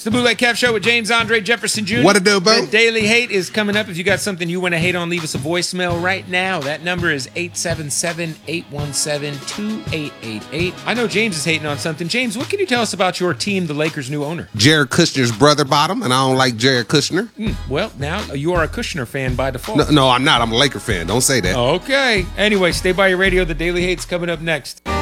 the Bootleg Kev Show with James Andre Jefferson Jr. What it do, bro? The Daily Hate is coming up. If you got something you want to hate on, leave us a voicemail right now. That number is 877-817-2888. I know James is hating on something. James, what can you tell us about your team, the Lakers' new owner? Jared Kushner's brother bottom, and I don't like Jared Kushner. Well, now you are a Kushner fan by default. No, I'm not. I'm a Laker fan. Don't say that. Okay. Anyway, stay by your radio. The Daily Hate's coming up next.